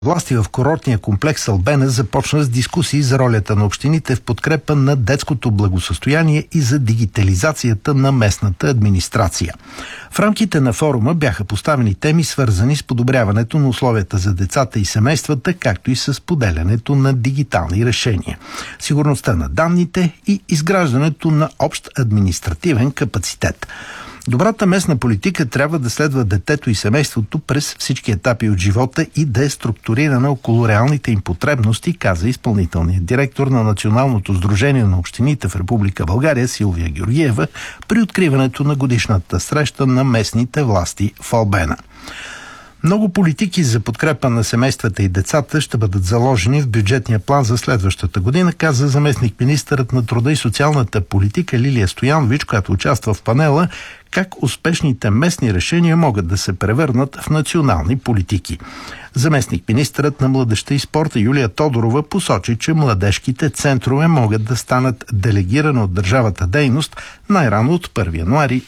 Власти в курортния комплекс Албена започна с дискусии за ролята на общините в подкрепа на детското благосъстояние и за дигитализацията на местната администрация. В рамките на форума бяха поставени теми, свързани с подобряването на условията за децата и семействата, както и с поделянето на дигитални решения, сигурността на данните и изграждането на общ административен капацитет. Добрата местна политика трябва да следва детето и семейството през всички етапи от живота и да е структурирана около реалните им потребности, каза изпълнителният директор на Националното сдружение на общините в Република България Силвия Георгиева при откриването на годишната среща на местните власти в Албена. Много политики за подкрепа на семействата и децата ще бъдат заложени в бюджетния план за следващата година, каза заместник-министърът на труда и социалната политика Лилия Стоянович, която участва в панела "Как успешните местни решения могат да се превърнат в национални политики". Заместник-министърът на младежта и спорта Юлия Тодорова посочи, че младежките центрове могат да станат делегирана от държавата дейност най-рано от 1 януари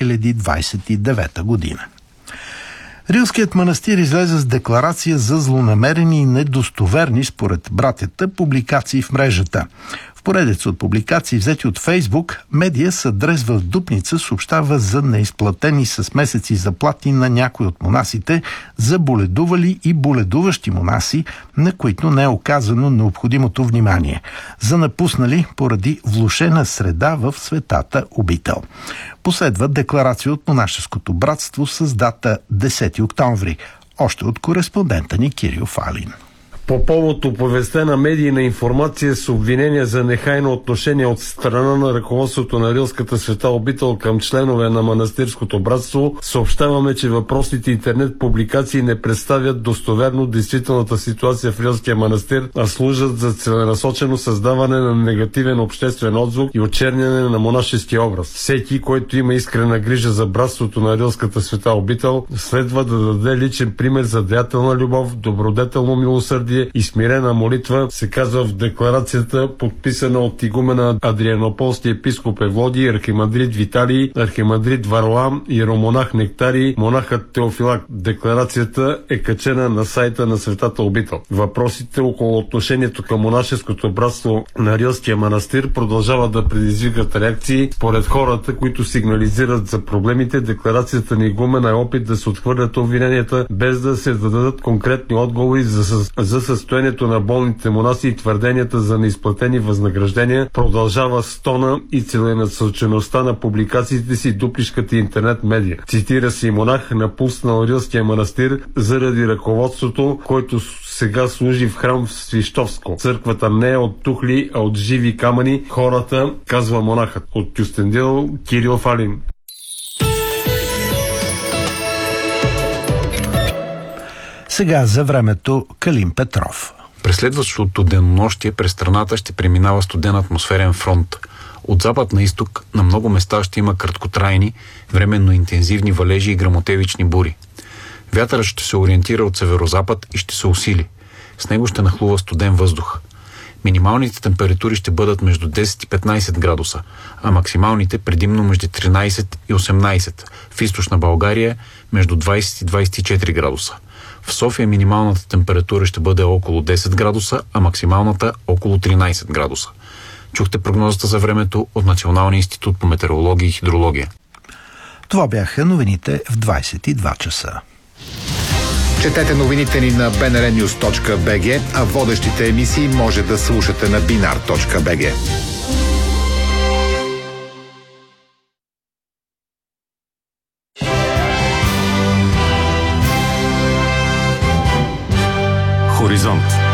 2029 година. Рилският манастир излезе с декларация за злонамерени и недостоверни, според братята, публикации в мрежата. В поредица от публикации, взети от Фейсбук, медия с адрес в Дупница съобщава за неизплатени с месеци заплати на някои от монасите, за боледували и боледуващи монаси, на които не е оказано необходимото внимание, за напуснали поради влошена среда в светата обител. Последва декларация от монашеското братство с дата 10 октомври, още от кореспондента ни Кирил Фалин. По повод оповестена медийна информация с обвинения за нехайно отношение от страна на ръководството на Рилската света обител към членове на манастирското братство, съобщаваме, че въпросните интернет публикации не представят достоверно действителната ситуация в Рилския манастир, а служат за целенасочено създаване на негативен обществен отзвук и очерняне на монашеския образ. Всеки, който има искрена грижа за братството на Рилската света обител, следва да даде личен пример за деятелна любов, добродетелно милосърдие и смирена молитва, се казва в декларацията, подписана от игумена Адрианополски епископ Евлодий, архимандрит Виталий, архимандрит Варлам, иеромонах Нектарий, монахът Теофилак. Декларацията е качена на сайта на Светата обител. Въпросите около отношението към монашеското братство на Рилския манастир продължават да предизвикат реакции. Според хората, които сигнализират за проблемите, декларацията на игумена е опит да се отхвърлят обвиненията, без да се дадат конкретни отговори за състоянието на болните монаси и твърденията за неизплатени възнаграждения. Продължава стона и целенасочеността на публикациите си дуплишката интернет медия. Цитира се и монах, напуснал Рилския манастир заради ръководството, който сега служи в храм в Свищовско. Църквата не е от тухли, а от живи камъни. Хората, казва монахът. От Кюстендил, Кирил Фалин. Сега за времето Калин Петров. През следващото денонощие през страната ще преминава студен атмосферен фронт. От запад на изток на много места ще има краткотрайни, временно интензивни валежи и гръмотевични бури. Вятърът ще се ориентира от северозапад и ще се усили. С него ще нахлува студен въздух. Минималните температури ще бъдат между 10 и 15 градуса, а максималните предимно между 13 и 18. В източна България между 20 и 24 градуса. В София минималната температура ще бъде около 10 градуса, а максималната около 13 градуса. Чухте прогнозата за времето от Националния институт по метеорология и хидрология. Това бяха новините в 22 часа. Четете новините ни на bnrnews.bg, а водещите емисии може да слушате на binar.bg. Хоризонт.